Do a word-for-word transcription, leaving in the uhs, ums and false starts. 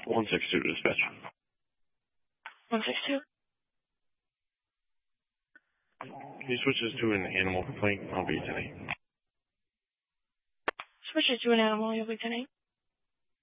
one six two to dispatch. one six two. He switches to an animal complaint. I'll be ten eight. Switches to an animal, you'll be ten eight.